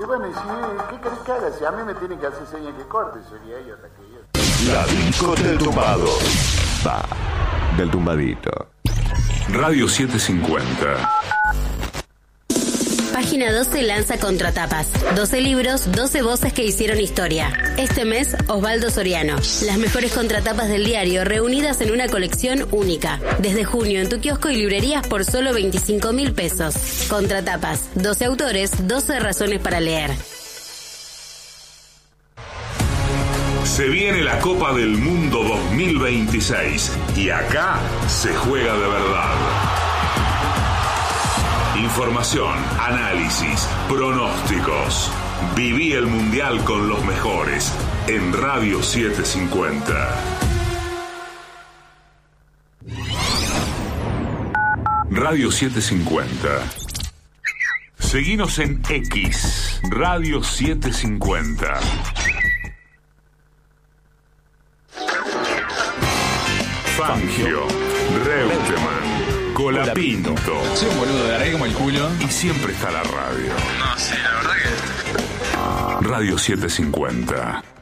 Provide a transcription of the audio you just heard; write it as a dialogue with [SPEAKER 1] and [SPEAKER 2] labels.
[SPEAKER 1] Y bueno, y si, ¿qué querés que haga? Si a mí me tienen que hacer señas que corte, sería ella hasta que yo.
[SPEAKER 2] La disco del tumbado. Va, del tumbadito.
[SPEAKER 3] Radio 750.
[SPEAKER 4] Página 12 lanza Contratapas. 12 libros, 12 voces que hicieron historia. Este mes, Osvaldo Soriano. Las mejores contratapas del diario reunidas en una colección única. Desde junio en tu kiosco y librerías por solo 25.000 pesos. Contratapas. 12 autores, 12 razones para leer.
[SPEAKER 3] Se viene la Copa del Mundo 2026 y acá se juega de verdad. Información, análisis, pronósticos. Viví el Mundial con los mejores en Radio 750. Radio 750. Seguinos en X, Radio 750. Fangio, Reutemann, Colapinto.
[SPEAKER 5] Soy un boludo, de arreglo como el culo.
[SPEAKER 3] Y siempre está la radio.
[SPEAKER 5] No, sí, la verdad que...
[SPEAKER 3] Radio 750.